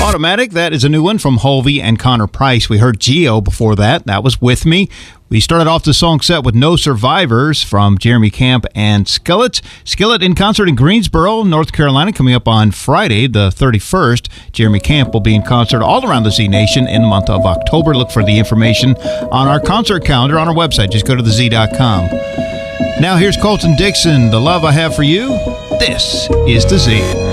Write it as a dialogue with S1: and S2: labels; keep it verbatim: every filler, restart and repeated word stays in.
S1: Automatic, that is a new one from Hulvey and Connor Price. We heard Geo before that. That was With Me. We started off the song set with No Survivors from Jeremy Camp and Skillet. Skillet in concert in Greensboro, North Carolina, coming up on Friday, the thirty-first. Jeremy Camp will be in concert all around the Z Nation in the month of October. Look for the information on our concert calendar on our website. Just go to the z dot com. Now here's Colton Dixon, The Love I Have for You. This is The Z.